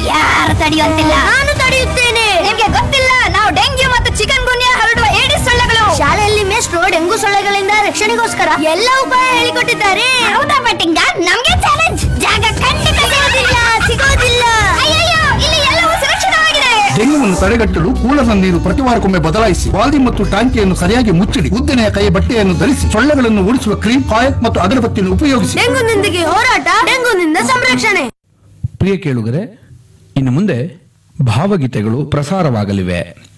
ಯಾರು ತಡೆಯುವಂತಿಲ್ಲ. ನಾನು ತಡೆಯುತ್ತೇನೆ. ನಿಮ್ಗೆ ಗೊತ್ತಿಲ್ಲ, ನಾವು ಡೆಂಗ್ಯೂ ಮತ್ತು ಚಿಕನ್ ಗುನ್ಯಾ ಹರಡುವ ಏಡಿಸ್ ಸೊಳ್ಳೆಗಳು. ಶಾಲೆಯಲ್ಲಿ ಮೇಷ್ಟ್ರು ಡೆಂಗು ಸೊಳ್ಳೆಗಳಿಂದ ರಕ್ಷಣೆಗೋಸ್ಕರ ಎಲ್ಲ ಉಪಾಯ ಹೇಳಿಕೊಟ್ಟಿದ್ದಾರೆ. ಹೌದಾ ಪಟ್ಟಿಂಗ? ನಮ್ಗೆ ಚಾಲೆಂಜ್. ಜಾಗ ಖಂಡಿತ ಸಿಗೋದಿಲ್ಲ. ಅಯ್ಯಯ್ಯೋ, ಇಲ್ಲಿ ಎಲ್ಲವೂ ಸುರಕ್ಷಿತವಾಗಿದೆ. ಡೆಂಗ್ಯೂವನ್ನು ತಡೆಗಟ್ಟಲು ಕೂಲರ್ನ ನೀರು ಪ್ರತಿ ವಾರಕ್ಕೊಮ್ಮೆ ಬದಲಾಯಿಸಿ, ಬಾಲ್ದಿ ಮತ್ತು ಟಾಂಕಿಯನ್ನು ಸರಿಯಾಗಿ ಮುಚ್ಚಿಡಿ, ಉದ್ದನೆಯ ಕೈ ಬಟ್ಟೆಯನ್ನು ಧರಿಸಿ, ಸೊಳ್ಳೆಗಳನ್ನು ಓಡಿಸುವ ಕ್ರೀಮ್, ಕಾಯಕ್ ಮತ್ತು ಅಗರಬತ್ತಿಯನ್ನು ಉಪಯೋಗಿಸಿ. ಡೆಂಗುನೊಂದಿಗೆ ಹೋರಾಟ, ಡೆಂಗುನಿಂದ ಸಂರಕ್ಷಣೆ. ಪ್ರಿಯ ಕೇಳುಗರೆ, ಇನ್ನು ಮುಂದೆ ಭಾವಗೀತೆಗಳು ಪ್ರಸಾರವಾಗಲಿವೆ.